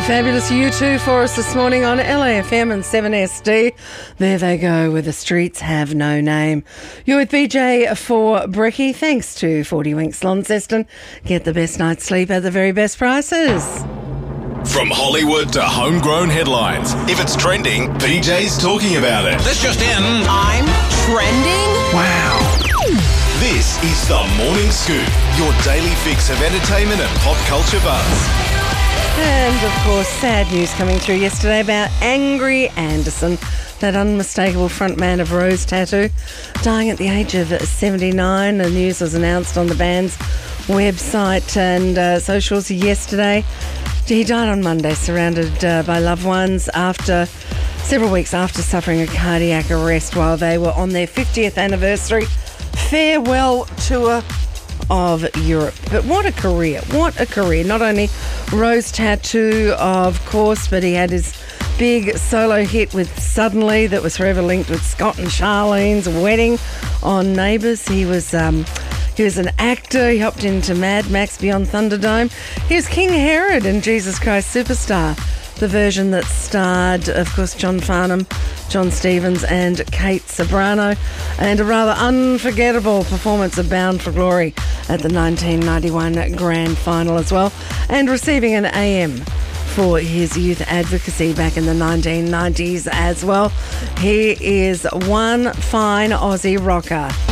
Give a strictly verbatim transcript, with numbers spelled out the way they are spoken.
Fabulous U two for us this morning on L A F M and seven S D. There they go, where the streets have no name. You're with B J for Bricky. Thanks to forty Winks Launceston. Get the best night's sleep at the very best prices. From Hollywood to homegrown headlines, if it's trending, B J's talking about it. This just in. I'm trending? Wow. This is the Morning Scoop, your daily fix of entertainment and pop culture buzz. And, of course, sad news coming through yesterday about Angry Anderson, that unmistakable frontman of Rose Tattoo, dying at the age of seventy-nine. The news was announced on the band's website and uh, socials yesterday. He died on Monday, surrounded uh, by loved ones, after several weeks after suffering a cardiac arrest while they were on their fiftieth anniversary farewell tour of Europe. But what a career, what a career. Not only Rose Tattoo, of course, but he had his big solo hit with Suddenly that was forever linked with Scott and Charlene's wedding on Neighbours. He was um, he was an actor. He hopped into Mad Max Beyond Thunderdome. He was King Herod in Jesus Christ Superstar, the version that starred, of course, John Farnham, John Stevens and Kate Sobrano, and a rather unforgettable performance of Bound for Glory at the nineteen ninety-one Grand Final as well, and receiving an A M for his youth advocacy back in the nineteen nineties as well. He is one fine Aussie rocker.